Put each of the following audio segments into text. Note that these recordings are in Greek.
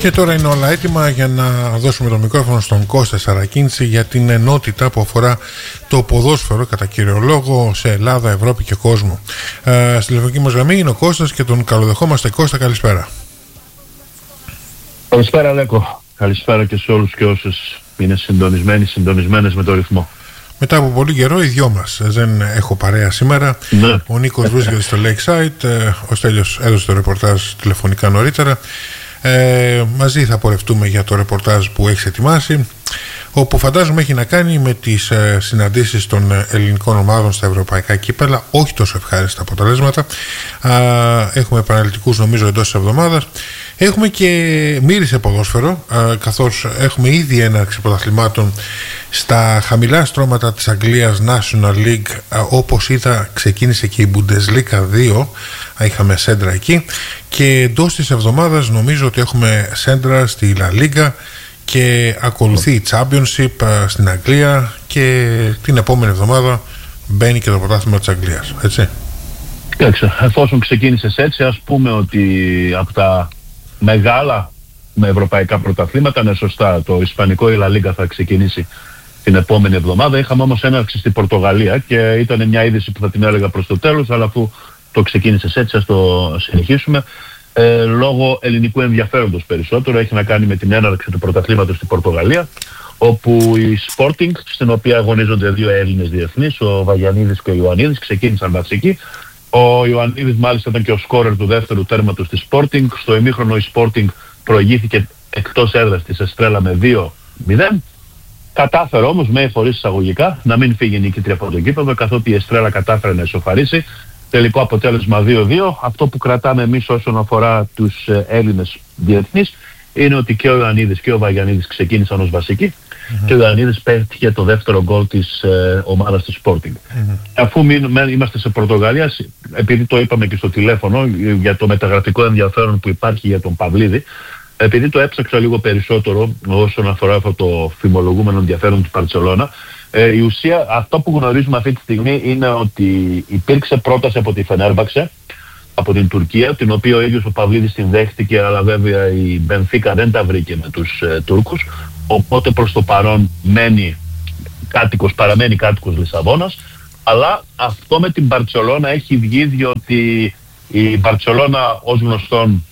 Και τώρα είναι όλα έτοιμα για να δώσουμε το μικρόφωνο στον Κώστα Σαρακίνηση για την ενότητα που αφορά το ποδόσφαιρο κατά κύριο λόγο σε Ελλάδα, Ευρώπη και κόσμο. Στη τηλεφωνική μας γραμμή είναι ο Κώστας και τον καλοδεχόμαστε. Κώστα, καλησπέρα. Καλησπέρα Λέκο. Καλησπέρα και σε όλους και όσες είναι συντονισμένες με το ρυθμό. Μετά από πολύ καιρό οι δυο μας, δεν έχω παρέα σήμερα. Ναι. Ο Νίκος βρίσκεται στο Lakeside, ο Στέλιος έδωσε το ρεπορτάζ τηλεφωνικά νωρίτερα. Μαζί θα πορευτούμε για το ρεπορτάζ που έχεις ετοιμάσει, όπου φαντάζομαι έχει να κάνει με τις συναντήσεις των ελληνικών ομάδων στα ευρωπαϊκά κύπελα. Όχι τόσο ευχάριστα αποτελέσματα. Έχουμε επαναληπτικούς νομίζω εντός της εβδομάδας. Έχουμε και μύρισε ποδόσφαιρο, καθώς έχουμε ήδη έναρξη πρωταθλημάτων στα χαμηλά στρώματα της Αγγλίας National League. Όπως είδα, ξεκίνησε και η Bundesliga 2, είχαμε σέντρα εκεί, και εντός της εβδομάδας νομίζω ότι έχουμε σέντρα στη La Liga και ακολουθεί η Championship στην Αγγλία και την επόμενη εβδομάδα μπαίνει και το πρωτάθλημα της Αγγλίας, έτσι. Κοίταξε, εφόσον ξεκίνησες έτσι, ας πούμε ότι από τα μεγάλα με ευρωπαϊκά πρωταθλήματα, είναι σωστά, το Ισπανικό η La Liga θα ξεκινήσει την επόμενη εβδομάδα. Είχαμε όμως έναρξη στην Πορτογαλία και ήταν μια είδηση που θα την έλεγα προς το τέλος, αλλά αφού το ξεκίνησες έτσι, ας το συνεχίσουμε. Λόγω ελληνικού ενδιαφέροντος περισσότερο, έχει να κάνει με την έναρξη του πρωταθλήματος στην Πορτογαλία, όπου η Sporting, στην οποία αγωνίζονται δύο Έλληνες διεθνείς, ο Βαγιανίδης και ο Ιωαννίδης, ξεκίνησαν βασικοί. Ο Ιωαννίδης μάλιστα ήταν και ο σκόρερ του δεύτερου τέρματος της Sporting. Στο ημίχρονο η Sporting προηγήθηκε εκτός έδρας της Εστρέλα με 2-0. Κατάφερε όμως, με χωρίς εισαγωγικά, να μην φύγει νικήτρια από το γήπεδο, καθότι η Εστρέλα κατάφερε να ισοφαρίσει. Τελικό αποτέλεσμα 2-2. Αυτό που κρατάμε εμείς όσον αφορά τους Έλληνες διεθνείς είναι ότι και ο Ιωαννίδης και ο Βαγιανίδης ξεκίνησαν ως βασικοί και ο Ιωαννίδης πέτυχε το δεύτερο γκολ της ομάδας της Sporting. Αφού είμαστε σε Πορτογαλία, επειδή το είπαμε και στο τηλέφωνο για το μεταγραφικό ενδιαφέρον που υπάρχει για τον Παυλίδη, επειδή το έψαξα λίγο περισσότερο όσον αφορά αυτό το φημολογούμενο ενδιαφέρον του Μπαρτσελόνα, η ουσία, αυτό που γνωρίζουμε αυτή τη στιγμή είναι ότι υπήρξε πρόταση από τη Φενέρμπαξε, από την Τουρκία, την οποία ο ίδιος ο Παυλίδης την δέχτηκε, αλλά βέβαια η Μπενφίκα δεν τα βρήκε με τους Τούρκους, οπότε προς το παρόν παραμένει κάτοικος Λισαβόνας, αλλά αυτό με την Μπαρτσελόνα έχει βγει, διότι η Μπαρτσελόνα ως γνωστόν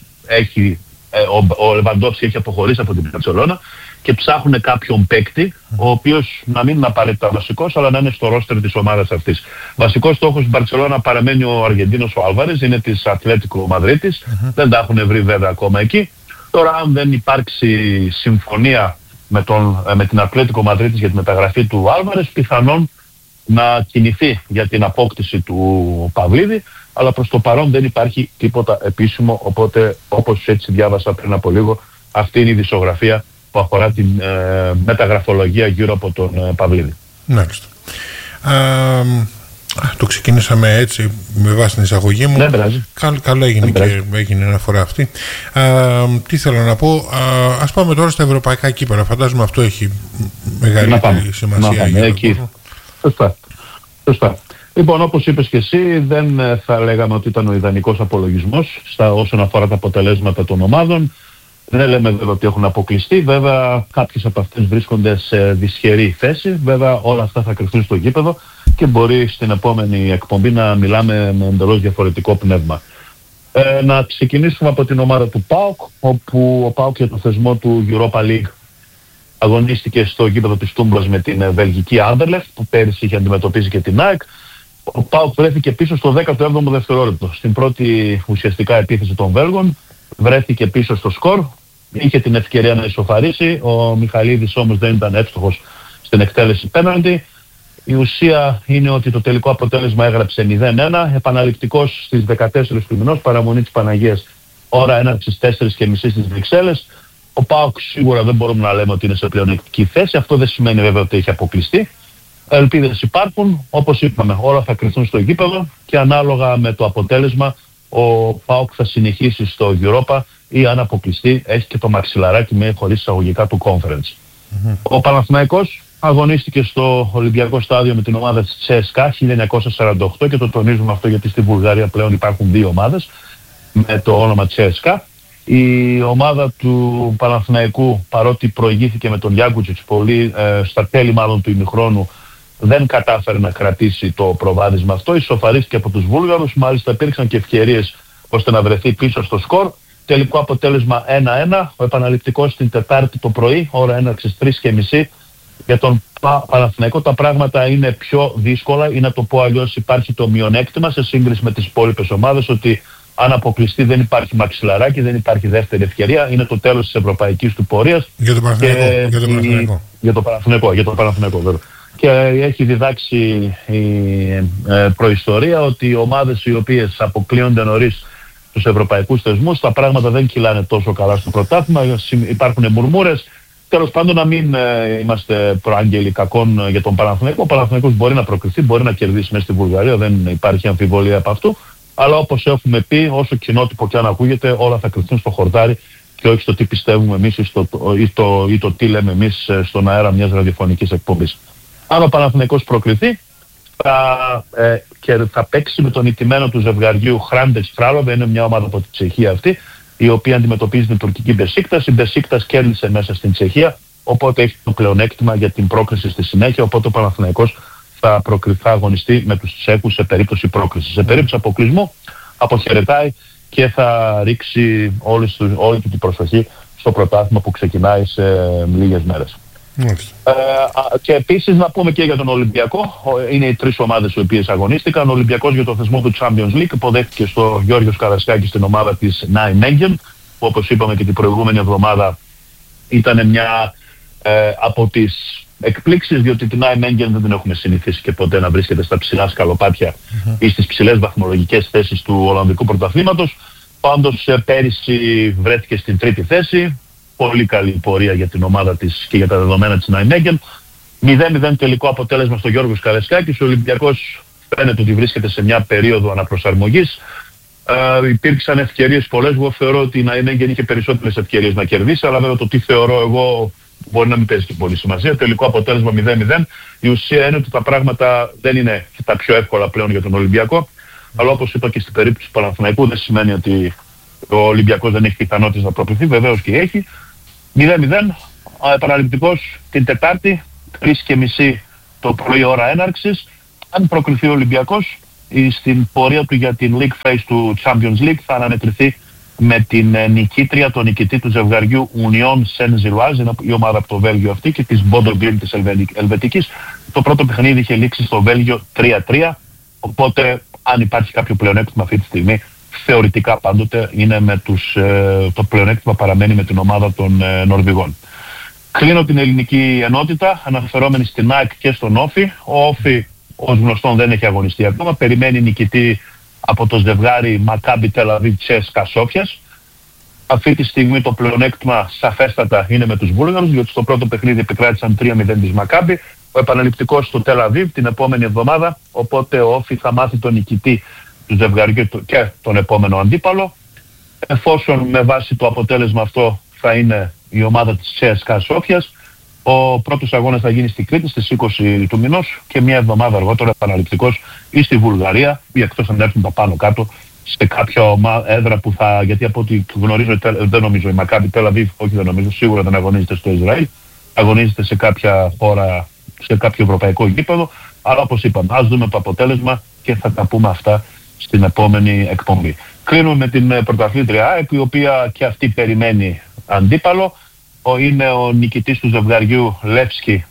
ο Λεβαντόφσκι έχει αποχωρήσει από την Μπαρτσελόνα και ψάχνουν κάποιον παίκτη, ο οποίος να μην είναι απαραίτητα βασικός, αλλά να είναι στο ρόστερ της ομάδας αυτής. Βασικός στόχος της Μπαρτσελόνα παραμένει ο Αργεντίνος ο Άλβαρες, είναι της Ατλέτικο Μαδρίτης, δεν τα έχουν βρει βέβαια ακόμα εκεί. Τώρα αν δεν υπάρξει συμφωνία με την Ατλέτικο Μαδρίτης για τη μεταγραφή του Άλβαρες, πιθανόν να κινηθεί για την απόκτηση του Παυλίδη, αλλά προς το παρόν δεν υπάρχει τίποτα επίσημο, οπότε όπως έτσι διάβασα πριν από λίγο, αυτή είναι η δισογραφία που αφορά την μεταγραφολογία γύρω από τον Παυλίδη. Μάλιστα. Το ξεκινήσαμε έτσι με βάση την εισαγωγή μου. Δεν πειράζει. Καλό έγινε και έγινε αναφορά αυτή. Τι θέλω να πω, ας πάμε τώρα στα ευρωπαϊκά κύπελα. Φαντάζομαι αυτό έχει μεγαλύτερη σημασία για τον κόσμο. Σωστά. Λοιπόν, όπως είπες και εσύ, δεν θα λέγαμε ότι ήταν ο ιδανικός απολογισμός όσον αφορά τα αποτελέσματα των ομάδων. Δεν λέμε βέβαια ότι έχουν αποκλειστεί. Βέβαια, κάποιες από αυτές βρίσκονται σε δυσχερή θέση. Βέβαια, όλα αυτά θα κρυφθούν στο γήπεδο και μπορεί στην επόμενη εκπομπή να μιλάμε με εντελώς διαφορετικό πνεύμα. Να ξεκινήσουμε από την ομάδα του ΠΑΟΚ, όπου ο ΠΑΟΚ για το θεσμό του Europa League αγωνίστηκε στο γήπεδο της Τούμπας με την βελγική Άντερλεχτ, που πέρυσι είχε αντιμετωπίσει και την ΑΕΚ. Ο ΠΑΟΚ βρέθηκε πίσω στο 17ο δευτερόλεπτο. Στην πρώτη ουσιαστικά επίθεση των Βέλγων βρέθηκε πίσω στο σκορ. Είχε την ευκαιρία να ισοφαρίσει. Ο Μιχαλίδης όμως δεν ήταν εύστοχος στην εκτέλεση πέναλτι. Η ουσία είναι ότι το τελικό αποτέλεσμα έγραψε 0-1. Επαναληπτικός στις 14 του μηνός, παραμονή της Παναγίας, ώρα έναρξης 4:30 στις Βρυξέλλες. Ο ΠΑΟΚ σίγουρα δεν μπορούμε να λέμε ότι είναι σε πλεονεκτική θέση. Αυτό δεν σημαίνει βέβαια ότι έχει αποκλειστεί. Ελπίδες υπάρχουν. Όπως είπαμε, όλα θα κρυφθούν στο γήπεδο και ανάλογα με το αποτέλεσμα ο ΠΑΟΚ θα συνεχίσει στο Europa ή αν αποκλειστεί έχει και το μαξιλαράκι με χωρίς εισαγωγικά του Conference. Ο Παναθηναϊκός αγωνίστηκε στο Ολυμπιακό Στάδιο με την ομάδα της CSKA 1948 και το τονίζουμε αυτό γιατί στη Βουλγαρία πλέον υπάρχουν δύο ομάδες με το όνομα CSKA. Η ομάδα του Παναθηναϊκού, παρότι προηγήθηκε με τον Γιάνκουτσιτς πολύ, στα τέλη μάλλον του ημιχρόνου, δεν κατάφερε να κρατήσει το προβάδισμα αυτό. Ισοφαρίστηκε από τους Βούλγαρους, μάλιστα υπήρξαν και ευκαιρίες ώστε να βρεθεί πίσω στο σκορ. Τελικό αποτέλεσμα 1-1. Ο επαναληπτικός την Τετάρτη το πρωί, ώρα έναρξης 3:30. Για τον Παναθηναϊκό τα πράγματα είναι πιο δύσκολα, ή να το πω αλλιώς, υπάρχει το μειονέκτημα σε σύγκριση με τις υπόλοιπες ομάδες, ότι αν αποκλειστεί δεν υπάρχει μαξιλαράκι, δεν υπάρχει δεύτερη ευκαιρία, είναι το τέλος της ευρωπαϊκής του πορείας. Για τον Παναθηναϊκό. Για τον Παναθηναϊκό βέβαια. Και έχει διδάξει η προϊστορία ότι οι ομάδες οι οποίες αποκλείονται νωρίς στους ευρωπαϊκούς θεσμούς, τα πράγματα δεν κυλάνε τόσο καλά στο πρωτάθλημα, υπάρχουν μουρμούρες. Τέλος πάντων, να μην είμαστε προάγγελοι κακών για τον Παναθηναϊκό. Ο Παναθηναϊκός μπορεί να προκριθεί, μπορεί να κερδίσει μέσα στη Βουλγαρία, δεν υπάρχει αμφιβολία από αυτού. Αλλά όπως έχουμε πει, όσο κοινότυπο και αν ακούγεται, όλα θα κρυφθούν στο χορτάρι και όχι στο τι πιστεύουμε εμείς ή το τι λέμε εμείς στον αέρα μιας ραδιοφωνικής εκπομπής. Αν ο Παναθηναϊκός προκριθεί, θα παίξει με τον ηττημένο του ζευγαριού Χράντεξ Φράλοβε, είναι μια ομάδα από τη Τσεχία αυτή, η οποία αντιμετωπίζει την τουρκική Μπεσίκτας. Η Μπεσίκτας κέρδισε μέσα στην Τσεχία, οπότε έχει το πλεονέκτημα για την πρόκριση στη συνέχεια, οπότε ο Παναθηναϊκός θα αγωνιστεί με τους Τσέχους σε περίπτωση πρόκρισης. Σε περίπτωση αποκλεισμού αποχαιρετάει και θα ρίξει όλη την προσοχή στο πρωτάθλημα που ξεκινάει σε λίγες μέρες. Και επίσης να πούμε και για τον Ολυμπιακό. Είναι οι τρεις ομάδες οι οποίες αγωνίστηκαν. Ο Ολυμπιακός για το θεσμό του Champions League υποδέχθηκε στο Γιώργος Καρασκάκη στην ομάδα της Nijmegen, που όπως είπαμε και την προηγούμενη εβδομάδα ήταν μια από τις εκπλήξεις, διότι την Nijmegen δεν την έχουμε συνηθίσει και ποτέ να βρίσκεται στα ψηλά σκαλοπάτια ή στις ψηλές βαθμολογικές θέσεις του Ολλανδικού πρωταθλήματος. Πάντως πέρυσι βρέθηκε στην τρίτη θέση. Πολύ καλή πορεία για την ομάδα της και για τα δεδομένα της Nijmegen. 0-0 τελικό αποτέλεσμα στο Γιώργος Καρασκάκης. Ο Ολυμπιακός φαίνεται ότι βρίσκεται σε μια περίοδο αναπροσαρμογής. Υπήρξαν ευκαιρίες πολλές. Εγώ θεωρώ ότι η Nijmegen είχε περισσότερες ευκαιρίες να κερδίσει, αλλά βέβαια το τι θεωρώ εγώ μπορεί να μην παίζει και πολύ σημασία. Τελικό αποτέλεσμα 0-0. Η ουσία είναι ότι τα πράγματα δεν είναι τα πιο εύκολα πλέον για τον Ολυμπιακό. Αλλά όπως είπα και στην περίπτωση του Παναθηναϊκού, δεν σημαίνει ότι ο Ολυμπιακός δεν έχει πιθανότητες να προκριθεί. Βεβαίως και έχει. 0-0, επαναληπτικός την Τετάρτη, 3:30 το πρωί ώρα έναρξης. Αν προκριθεί ο Ολυμπιακός, στην πορεία του για την League Phase του Champions League θα αναμετρηθεί με την νικήτρια, τον νικητή του ζευγαριού Union Saint-Gilloise, είναι η ομάδα από το Βέλγιο αυτή, και της Bodo Glimt της Ελβετικής. Το πρώτο παιχνίδι είχε λήξει στο Βέλγιο 3-3, οπότε αν υπάρχει κάποιο πλεονέκτημα αυτή τη στιγμή, θεωρητικά πάντοτε είναι το πλεονέκτημα παραμένει με την ομάδα των Νορβηγών. Κλείνω την ελληνική ενότητα αναφερόμενη στην ΑΕΚ και στον Όφη. Ο Όφη ως γνωστόν δεν έχει αγωνιστεί ακόμα, περιμένει νικητή από το ζευγάρι Μακάμπι Τελαβίβ Τσέσκα Σόφιας. Αυτή τη στιγμή το πλεονέκτημα σαφέστατα είναι με τους Βούλγαρους, διότι στο πρώτο παιχνίδι επικράτησαν 3-0 της Μακάμπι. Ο επαναληπτικός στο Τελαβίβ την επόμενη εβδομάδα, οπότε ο Όφη θα μάθει τον νικητή του ζευγαριού και τον επόμενο αντίπαλο. Εφόσον με βάση το αποτέλεσμα αυτό θα είναι η ομάδα της ЦΣΚΑ Σόφιας, ο πρώτος αγώνας θα γίνει στη Κρήτη στις 20 του μηνός και μια εβδομάδα αργότερα επαναληπτικός ή στη Βουλγαρία, ή εκτός αν έρθουν τα πάνω κάτω σε κάποια έδρα που θα, γιατί από ό,τι γνωρίζω δεν νομίζω η Μακάμπι Τελαβίβ, όχι δεν νομίζω, σίγουρα δεν αγωνίζεται στο Ισραήλ, αγωνίζεται σε κάποια χώρα, σε κάποιο ευρωπαϊκό γήπεδο, αλλά όπως είπαμε, ας δούμε το αποτέλεσμα και θα τα πούμε αυτά στην επόμενη εκπομπή. Κλείνουμε με την πρωταθλήτρια ΑΕΚ, η οποία και αυτή περιμένει αντίπαλο. Είναι ο νικητής του ζευγαριού Λεύσκι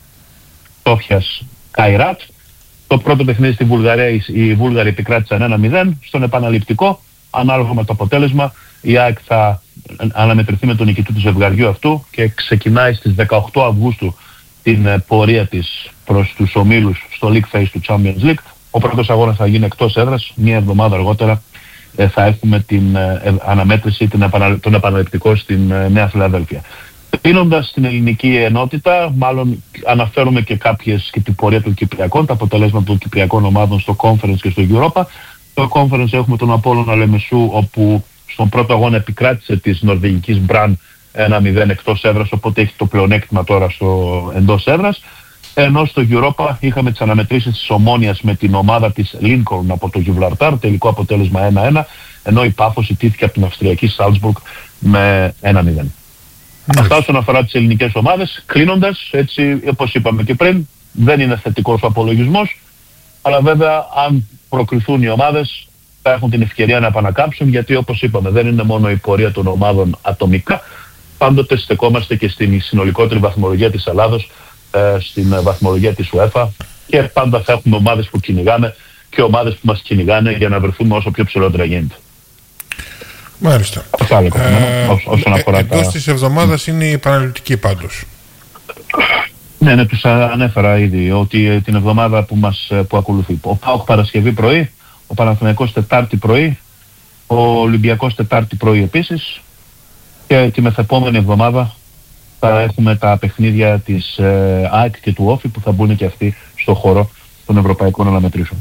Σόφιας Καϊράτ. Το πρώτο παιχνίδι στη Βουλγαρία οι Βούλγαροι επικράτησαν 1-0. Στον επαναληπτικό, ανάλογα με το αποτέλεσμα, η ΑΕΚ θα αναμετρηθεί με τον νικητή του ζευγαριού αυτού και ξεκινάει στις 18 Αυγούστου την πορεία της προς τους ομίλους στο League Phase του Champions League. Ο πρώτος αγώνας θα γίνει εκτός έδρας. Μία εβδομάδα αργότερα θα έχουμε την αναμέτρηση, τον επαναληπτικό στην Νέα Φιλαδέλφια. Πίνοντας την ελληνική ενότητα, μάλλον αναφέρουμε και την πορεία των Κυπριακών, τα αποτελέσματα των Κυπριακών ομάδων στο Conference και στο Europa. Στο Conference έχουμε τον Απόλλωνα Λεμεσού, όπου στον πρώτο αγώνα επικράτησε της νορβηγικής Μπραν 1-0 εκτός έδρας, οπότε έχει το πλεονέκτημα τώρα στο εντός έδρας. Ενώ στο Europa είχαμε τις αναμετρήσεις της Ομόνοιας με την ομάδα της Lincoln από το Γιβραλτάρ, τελικό αποτέλεσμα 1-1, ενώ η Πάφος ιτήθηκε από την Αυστριακή Σάλτσμπουργκ με 1-0. Αυτά όσον αφορά τις ελληνικές ομάδες. Κλείνοντας, έτσι όπως είπαμε και πριν, δεν είναι θετικός ο απολογισμός, αλλά βέβαια αν προκριθούν οι ομάδες θα έχουν την ευκαιρία να επανακάμψουν, γιατί όπως είπαμε δεν είναι μόνο η πορεία των ομάδων ατομικά, πάντοτε στεκόμαστε και στην συνολικότερη βαθμολογία της Ελλάδος, στην βαθμολογία της UEFA, και πάντα θα έχουμε ομάδες που κυνηγάμε και ομάδες που μας κυνηγάνε για να βρεθούμε όσο πιο ψηλότερα γίνεται. Μάλιστα. Όσον αφορά εντός της εβδομάδας είναι η Παναθηναϊκή πάντως. Ναι, τους ανέφερα ήδη ότι την εβδομάδα που ακολουθεί. Ο ΠΑΟΚ Παρασκευή πρωί, ο Παναθηναϊκός Τετάρτη πρωί, ο Ολυμπιακός Τετάρτη πρωί επίσης, και τη μεθεπόμενη εβδομάδα θα έχουμε τα παιχνίδια της ΑΕΚ και του Όφη που θα μπουν και αυτοί στο χώρο των ευρωπαϊκών αναμετρήσεων.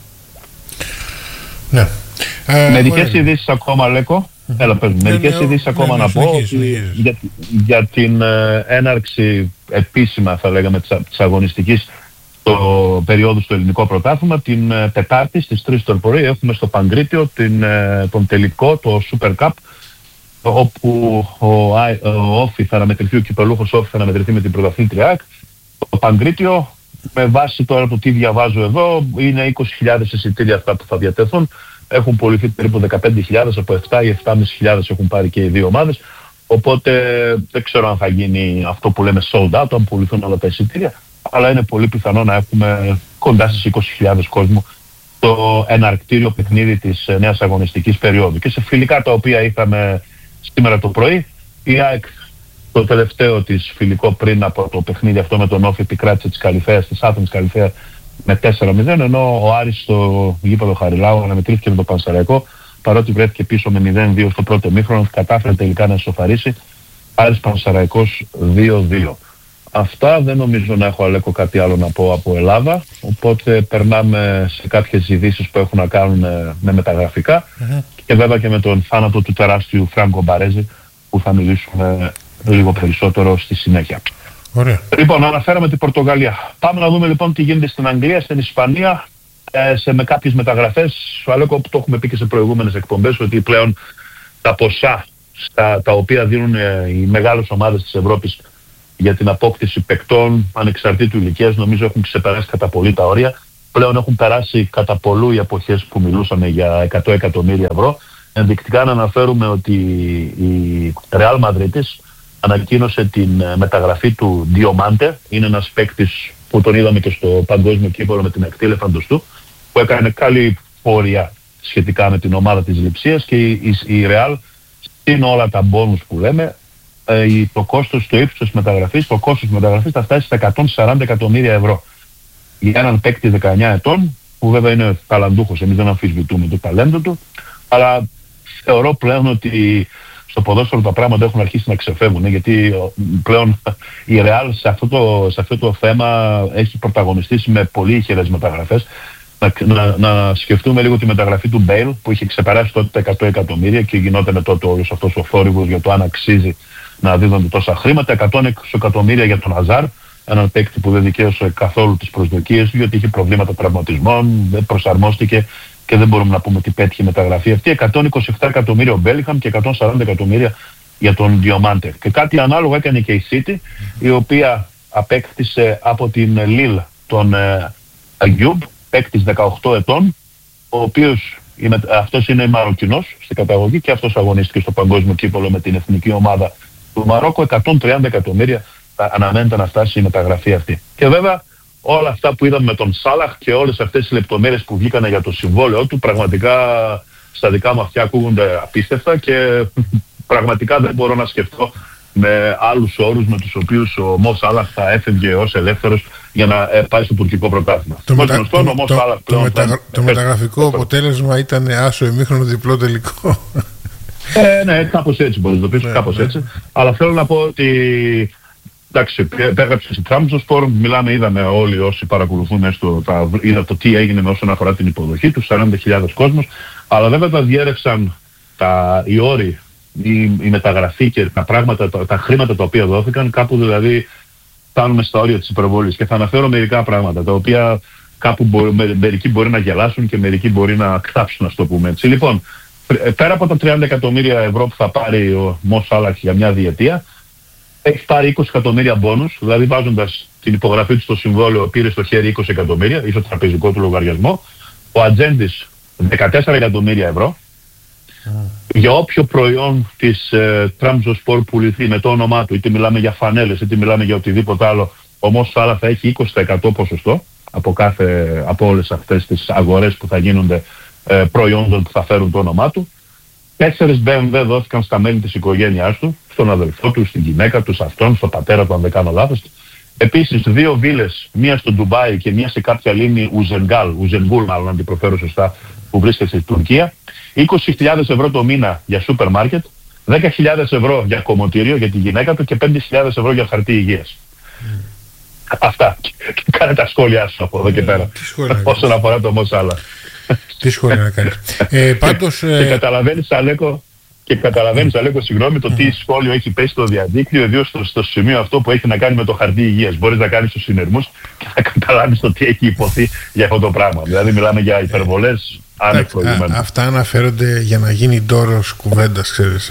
Ναι. Μερικές ειδήσεις ακόμα, Λέκο. Μερικές ειδήσεις ακόμα να πω για την έναρξη επίσημα, θα λέγαμε, της αγωνιστικής περίοδου στο ελληνικό πρωτάθλημα. Την Τετάρτη στις 3 το πρωί έχουμε στο Παγκρίτιο τον τελικό, το Super Cup, όπου ο Όφη θα αναμετρηθεί, ο κυπελούχος Όφη θα αναμετρηθεί με την πρωταθλήτρια ΑΕΚ. Το Παγκρίτιο, με βάση τώρα το τι διαβάζω εδώ, είναι 20.000 εισιτήρια αυτά που θα διατεθούν. Έχουν πωληθεί περίπου 15.000, από 7 ή 7.500 έχουν πάρει και οι δύο ομάδες. Οπότε δεν ξέρω αν θα γίνει αυτό που λέμε sold out, αν πουληθούν όλα τα εισιτήρια, αλλά είναι πολύ πιθανό να έχουμε κοντά στις 20.000 κόσμο το εναρκτήριο παιχνίδι της νέας αγωνιστικής περίοδου. Και σε φιλικά τα οποία είχαμε σήμερα το πρωί, η ΑΕΚ το τελευταίο της φιλικό πριν από το παιχνίδι αυτό με τον Όφη επικράτησε της Καλυθέας, της Άθωνης Καλυθέα, με 4-0, ενώ ο Άρης στο γήπεδο Χαριλάου αναμετρήθηκε με το Πανσεραϊκό, παρότι βρέθηκε πίσω με 0-2 στο πρώτο ημίχρονο, κατάφερε τελικά να ισοφαρίσει. Άρης Πανσεραϊκός 2-2. Αυτά, δεν νομίζω να έχω, Αλέκο, κάτι άλλο να πω από Ελλάδα, οπότε περνάμε σε κάποιες ειδήσεις που έχουν να κάνουν με μεταγραφικά και βέβαια και με τον θάνατο του τεράστιου Φράνκο Μπαρέζη, που θα μιλήσουμε λίγο περισσότερο στη συνέχεια. Ωραία. Λοιπόν, αναφέραμε την Πορτογαλία. Πάμε να δούμε λοιπόν τι γίνεται στην Αγγλία, στην Ισπανία, με κάποιες μεταγραφές. Αλέκο, το έχουμε πει και σε προηγούμενες εκπομπές, ότι πλέον τα ποσά τα οποία δίνουν οι μεγάλες ομάδες της Ευρώπης για την απόκτηση παικτών ανεξαρτήτου ηλικίας, νομίζω έχουν ξεπεράσει κατά πολύ τα όρια. Πλέον έχουν περάσει κατά πολλού οι εποχές που μιλούσαμε για 100 εκατομμύρια ευρώ. Ενδεικτικά να αναφέρουμε ότι η Real Madrid ανακοίνωσε την μεταγραφή του Diomante. Είναι ένας παίκτης που τον είδαμε και στο παγκόσμιο κύπελλο με την εκτήλεφαντος του, που έκανε καλή πορεία σχετικά με την ομάδα της Λειψίας, και η Real, συν όλα τα μπόνους που λέμε, το κόστος, το ύψος της μεταγραφής, το κόστος της μεταγραφής θα φτάσει στα 140 εκατομμύρια ευρώ. Για έναν παίκτη 19 ετών, που βέβαια είναι ταλαντούχος, εμείς δεν αμφισβητούμε το ταλέντο του, αλλά θεωρώ πλέον ότι στο ποδόσφαιρο τα πράγματα έχουν αρχίσει να ξεφεύγουν, γιατί πλέον η Real σε αυτό το θέμα έχει πρωταγωνιστήσει με πολύ ηχηρές μεταγραφές. Να σκεφτούμε λίγο τη μεταγραφή του Μπέιλ, που είχε ξεπεράσει τότε τα 100 εκατομμύρια και γινόταν τότε όλος αυτός ο θόρυβος για το αν αξίζει να δίδονται τόσα χρήματα. 100 εκατομμύρια για τον Αζάρ, έναν παίκτη που δεν δικαίωσε καθόλου τις προσδοκίες του, γιατί είχε προβλήματα τραυματισμών, δεν προσαρμόστηκε και δεν μπορούμε να πούμε τι πέτυχε η μεταγραφή αυτή. 127 εκατομμύρια ο Μπέλιχαμ και 140 εκατομμύρια για τον Διομάντε. Και κάτι ανάλογο έκανε και η City, η οποία απέκτησε από την Lille τον Αγιούμπ, παίκτης 18 ετών, ο οποίος αυτός είναι Μαροκινός στην καταγωγή και αυτός αγωνίστηκε στο παγκόσμιο κύπελλο με την εθνική ομάδα του Μαρόκο. 130 εκατομμύρια αναμένεται να φτάσει η μεταγραφή αυτή. Και βέβαια όλα αυτά που είδαμε με τον Σάλαχ και όλες αυτές οι λεπτομέρειες που βγήκαν για το συμβόλαιο του, πραγματικά στα δικά μου αυτιά ακούγονται απίστευτα και πραγματικά δεν μπορώ να σκεφτώ με άλλους όρους με τους οποίους ο Μο Σάλαχ θα έφευγε ως ελεύθερος για να πάει στο τουρκικό πρωτάθλημα. Το μεταγραφικό αποτέλεσμα ήταν άσο ημίχρονο διπλό τελικό. Ναι, κάπως έτσι μπορείς να το πεις, κάπως έτσι. Αλλά θέλω να πω ότι εντάξει, έγραψε στη Τραμπζονσπορ, μιλάμε, είδαμε όλοι όσοι παρακολουθούν είδα το τι έγινε όσον αφορά την υποδοχή του, 40.000 κόσμος, αλλά βέβαια τα διέρευσαν οι όροι, η μεταγραφή και τα πράγματα, τα χρήματα τα οποία δόθηκαν, κάπου δηλαδή φτάνουμε στα όρια της υπερβολής. Και θα αναφέρω μερικά πράγματα, τα οποία κάπου μερικοί μπορεί να γελάσουν και μερικοί μπορεί να κλάψουν, να το πούμε έτσι. Λοιπόν, πέρα από τα 30 εκατομμύρια ευρώ που θα πάρει ο Μο Σάλαχ για μια διετία, έχει πάρει 20 εκατομμύρια μπόνους, δηλαδή βάζοντας την υπογραφή του στο συμβόλαιο πήρε στο χέρι 20 εκατομμύρια, ή στο τραπεζικό του λογαριασμό. Ο Ατζέντης 14 εκατομμύρια ευρώ. Για όποιο προϊόν της Trabzonspor πουληθεί με το όνομά του, είτε μιλάμε για φανέλες, είτε μιλάμε για οτιδήποτε άλλο, ο Μο Σάλαχ θα έχει 20% ποσοστό από όλες αυτές τις αγορές που θα γίνονται προϊόντων που θα φέρουν το όνομά του. 4 BMW δόθηκαν στα μέλη της οικογένειάς του, στον αδελφό του, στην γυναίκα του, σε αυτόν, στον πατέρα του, αν δεν κάνω λάθος. Επίσης 2 βίλες, μία στο Ντουμπάι και μία σε κάποια λίμνη Ουζενγκούλ, μάλλον αν την προφέρω σωστά, που βρίσκεται στην Τουρκία. 20.000 ευρώ το μήνα για σούπερ μάρκετ, 10.000 ευρώ για κομμωτήριο για τη γυναίκα του και 5.000 ευρώ για χαρτί υγείας. Αυτά. Κάνε τα σχόλιά σου από εδώ και πέρα. Όσον αφορά το Μο Σάλαχ. Τι σχόλια να κάνεις. Πάντως... Και καταλαβαίνεις, Αλέκο, συγγνώμη, το τι σχόλιο έχει πέσει στο διαδίκτυο, ιδίως στο σημείο αυτό που έχει να κάνει με το χαρτί υγείας. Μπορείς να κάνεις τους συνειρμούς και να καταλάβεις το τι έχει υποθεί για αυτό το πράγμα. Δηλαδή μιλάμε για υπερβολές ανεκπροηγουμένως. Αυτά αναφέρονται για να γίνει ντόρος κουβέντας, ξέρεις.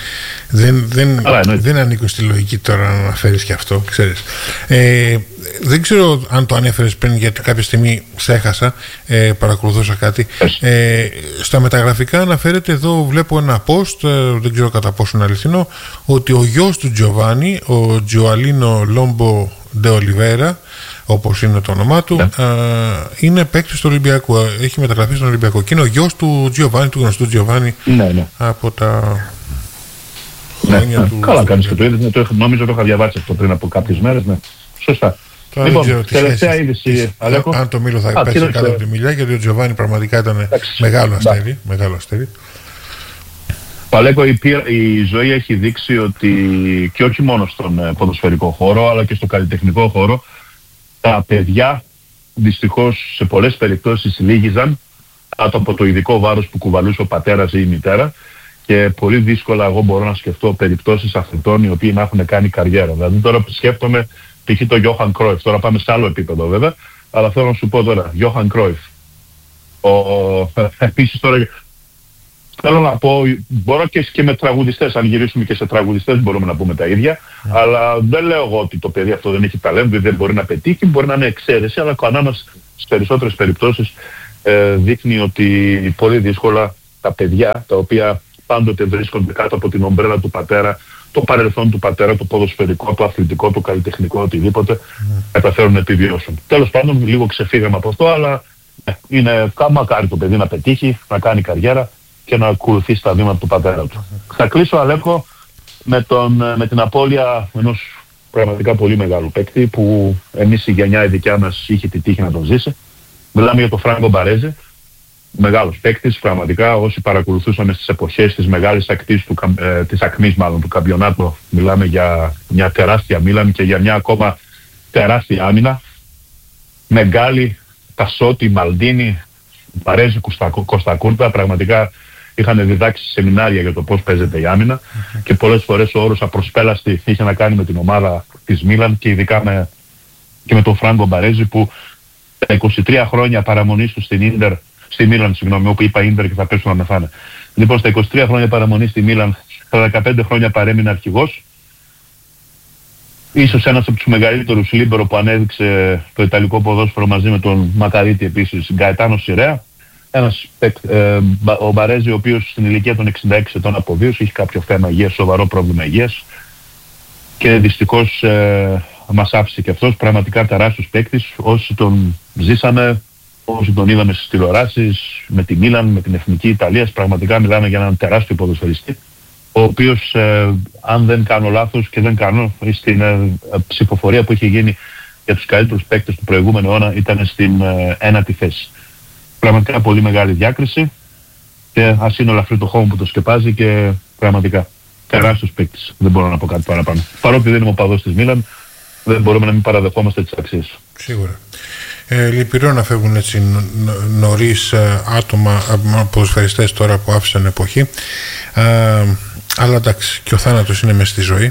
Δεν ανήκω στη λογική τώρα να αναφέρεις και αυτό, ξέρεις. Δεν ξέρω αν το ανέφερες πριν, γιατί κάποια στιγμή σε έχασα, παρακολουθούσα κάτι. Στα μεταγραφικά αναφέρεται εδώ, βλέπω ένα post, δεν ξέρω κατά πόσο είναι αληθινό, ότι ο γιος του Τζοβάνι, ο Τζοαλίνο Λόμπο Ντε Ολιβέρα, όπως είναι το όνομά του, είναι παίκτης του Ολυμπιακού, έχει μεταγραφεί στον Ολυμπιακό και είναι ο γιος του Τζιοβάνι, του γνωστού Τζιοβάνι, από τα χρόνια του. Καλά κάνεις και το είδες, νόμιζα το είχα διαβάσει αυτό πριν από κάποιες μέρες, ναι. Σωστά. Λοιπόν, τελευταία είδηση, Αλέκο. Αν το Μήλο θα πέσει κάτω από τη μιλιά, γιατί ο Τζιοβάνι πραγματικά ήταν μεγάλο αστέρι. Παλέκο, η ζωή έχει δείξει ότι και όχι μόνο στον ποδοσφαιρικό χώρο, αλλά και στο καλλιτεχνικό χώρο, τα παιδιά δυστυχώς σε πολλές περιπτώσεις λύγιζαν κάτω από το ειδικό βάρος που κουβαλούσε ο πατέρας ή η μητέρα, και πολύ δύσκολα εγώ μπορώ να σκεφτώ περιπτώσεις αθλητών οι οποίοι να έχουν κάνει καριέρα. Δηλαδή τώρα σκέφτομαι π.χ. το Johan Cruyff, τώρα πάμε σε άλλο επίπεδο βέβαια, αλλά θέλω να σου πω τώρα, Johan Cruyff. Επίσης τώρα θέλω να πω, μπορώ και με τραγουδιστές, αν γυρίσουμε και σε τραγουδιστές μπορούμε να πούμε τα ίδια, αλλά δεν λέω εγώ ότι το παιδί αυτό δεν έχει ταλέντο ή δεν μπορεί να πετύχει, μπορεί να είναι εξαίρεση, αλλά ανάμεσα στις περισσότερες περιπτώσεις δείχνει ότι πολύ δύσκολα τα παιδιά, τα οποία πάντοτε βρίσκονται κάτω από την ομπρέλα του πατέρα, το παρελθόν του πατέρα, το ποδοσφαιρικό, το αθλητικό, το καλλιτεχνικό, οτιδήποτε, καταφέρουν να επιβιώσουν. Τέλος πάντων, λίγο ξεφύγαμε από αυτό, αλλά είναι μακάρι το παιδί να πετύχει, να κάνει καριέρα και να ακολουθήσει τα βήματα του πατέρα του. Θα κλείσω, Αλέκο, με την απώλεια ενός πραγματικά πολύ μεγάλου παίκτη που εμείς η γενιά η δικιά μας είχε τη τύχη να τον ζήσει. Μιλάμε για τον Φράγκο Μπαρέζε, μεγάλος παίκτης, πραγματικά όσοι παρακολουθούσαμε στις εποχές της μεγάλης ακτής της ακμής μάλλον του καμπιονάτου, μιλάμε για μια τεράστια Μίλαν και για μια ακόμα τεράστια άμυνα. Μεγκάλη, Τασότη, Μαλντίνη, Μπαρέζε, Κωστακούρτα, πραγματικά είχαν διδάξει σεμινάρια για το πώς παίζεται η άμυνα και πολλές φορές ο όρος απροσπέλαστη είχε να κάνει με την ομάδα της Μίλαν και ειδικά με τον Φράγκο Μπαρέζη, που τα 23 χρόνια παραμονής του στη Μίλαν, όπου είπα Ίντερ και θα πέσουν να με φάνε. Λοιπόν, στα 23 χρόνια παραμονή στη Μίλαν, στα 15 χρόνια παρέμεινε αρχηγός. Ίσως ένας από τους μεγαλύτερους λίμπερο που ανέδειξε το ιταλικό ποδόσφαιρο μαζί με τον Μακαρίτη επίσης, Γκαετάνο Σιρέα. Ο Μπαρέζη, ο οποίος στην ηλικία των 66 ετών αποβίωσε, είχε κάποιο θέμα υγείας, σοβαρό πρόβλημα υγείας και δυστυχώς μας άφησε και αυτός. Πραγματικά τεράστιος παίκτης. Όσοι τον ζήσαμε, όσοι τον είδαμε στις τηλεοράσεις, με τη Μίλαν, με την Εθνική Ιταλίας, πραγματικά μιλάμε για έναν τεράστιο ποδοσφαιριστή, ο οποίος, αν δεν κάνω λάθος και δεν κάνω, στην ψηφοφορία που είχε γίνει για τους καλύτερους παίκτες του προηγούμενου αιώνα ήταν στην ένατη θέση. Πραγματικά πολύ μεγάλη διάκριση και ας είναι ολαφρύ το χώμα που το σκεπάζει και πραγματικά τεράστιος παίκτης. Δεν μπορώ να πω κάτι παραπάνω. Παρότι δεν είμαι οπαδός της Μίλαν, δεν μπορούμε να μην παραδεχόμαστε τις αξίες. Σίγουρα. Λυπηρό να φεύγουν έτσι νωρίς άτομα, ποδοσφαιριστές τώρα που άφησαν εποχή, αλλά εντάξει, και ο θάνατος είναι μες στη ζωή.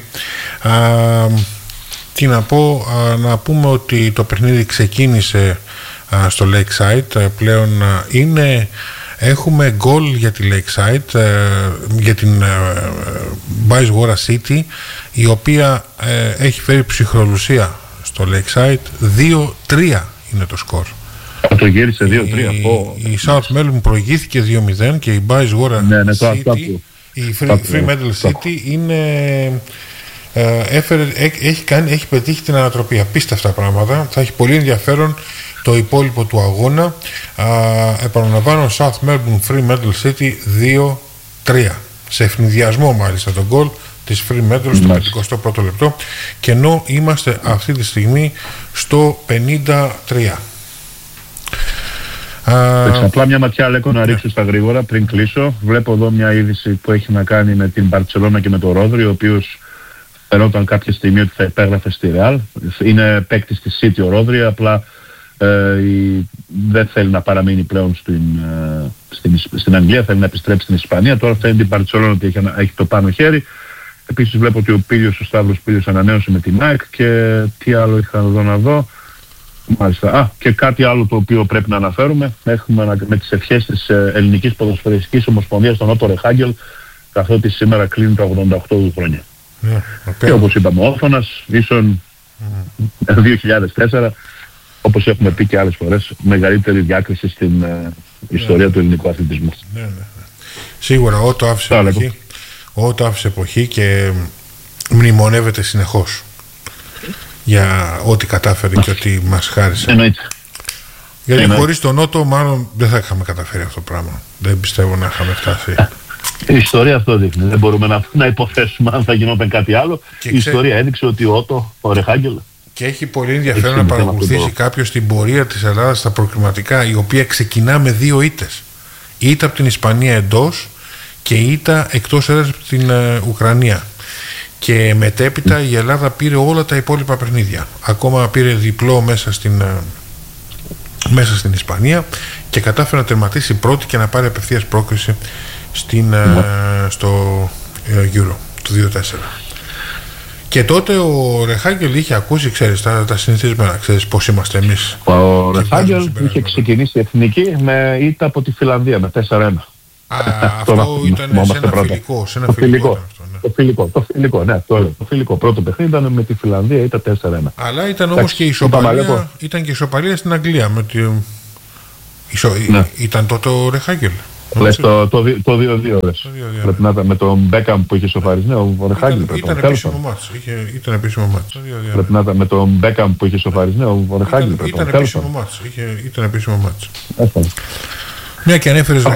Τι να πω, να πούμε ότι το παιχνίδι ξεκίνησε στο Lakeside, πλέον είναι Έχουμε γκολ για τη Lakeside, για την Bayswater City, η οποία έχει φέρει ψυχρολουσία στο Lakeside. 2-3 είναι το σκορ. Το γύρισε 2-3. Η South Melbourne προηγήθηκε 2-0 και η Bayswater City, η Fremantle City είναι... έχει πετύχει την ανατροπή. Απίστευτα πράγματα. Θα έχει πολύ ενδιαφέρον το υπόλοιπο του αγώνα. Επαναλαμβάνω, South Melbourne Fremantle City 2-3 σε ευνηδιασμό μάλιστα τον γκολ της Fremantle στο 51ο λεπτό, και ενώ είμαστε αυτή τη στιγμή στο 53. Απλά μια ματιά, Λέκο, να ρίξω στα γρήγορα πριν κλείσω. Βλέπω εδώ μια είδηση που έχει να κάνει με την Μπαρτσελόνα και με το Ρόδρι, ο οποίος φαινόταν κάποια στιγμή ότι θα υπέγραφε στη Ρεάλ. Είναι παίκτης της City ο Ρόδρι, απλά δεν θέλει να παραμείνει πλέον στην Αγγλία, θέλει να επιστρέψει στην Ισπανία. Τώρα φαίνεται η Μπαρτσελόνα ότι έχει το πάνω χέρι. Επίσης βλέπω ότι ο Σταύρος Πίλιος ανανέωσε με την ΑΕΚ, και τι άλλο είχα εδώ να δω. Μάλιστα. Και κάτι άλλο το οποίο πρέπει να αναφέρουμε. Έχουμε με τις ευχές της Ελληνικής Ποδοσφαιριστικής Ομοσπονδίας τον Ότο Ρεχάγκελ, καθότι σήμερα κλείνει τα 88 του χρόνια. Και όπως είπαμε, όφωνας, ίσον 2004, όπως έχουμε πει και άλλες φορές, μεγαλύτερη διάκριση στην ιστορία του ελληνικού αθλητισμού. Σίγουρα, Ότο άφησε εποχή και μνημονεύεται συνεχώς για ό,τι κατάφερε και ό,τι μας χάρισε. Γιατί χωρίς τον Ότο μάλλον δεν θα είχαμε καταφέρει αυτό το πράγμα. Δεν πιστεύω να είχαμε φτάσει. Η ιστορία αυτό δείχνει. Δεν μπορούμε να υποθέσουμε αν θα γινόταν κάτι άλλο. Η ιστορία έδειξε ότι ο Ότο, ο Ρεχάγκελ. Και έχει πολύ ενδιαφέρον να παρακολουθήσει κάποιος την πορεία της Ελλάδας στα προκριματικά, η οποία ξεκινά με 2 ήττες. Ήττα από την Ισπανία εντός και ήττα εκτός έδρας από την Ουκρανία. Και μετέπειτα η Ελλάδα πήρε όλα τα υπόλοιπα παιχνίδια. Ακόμα πήρε διπλό μέσα στην Ισπανία και κατάφερε να τερματίσει πρώτη και να πάρει απευθείας πρόκριση στο Euro του 2004. Και τότε ο Ρεχάγκελ είχε ακούσει, ξέρεις, τα συνηθισμένα, ξέρεις πώς είμαστε εμείς. Ο Ρεχάγκελ είχε ξεκινήσει εθνική με ήττα από τη Φιλανδία με 4-1. Αυτό ήταν σε ένα φιλικό. Το φιλικό πρώτο παιχνίδι ήταν με τη Φιλανδία, ήταν 4-1. Αλλά ήταν όμως και η ισοπαλία, ήταν και η ισοπαλία στην Αγγλία. Ήταν τότε ο Ρεχάγκελ. Το 2-2 πρέπει να ήταν με τον Μπέκαμ που είχε ισοφαρίσει. Ο Ρεχάγκελ ήταν επίσημο μάτς. Ήταν επίσημο μάτς. Πρέπει να ήταν με τον Μπέκαμ που είχε ισοφαρίσει. Ο Ρεχάγκελ ήταν επίσημο μάτς. Ήταν επίσημο μάτς. Μια και ανέφερες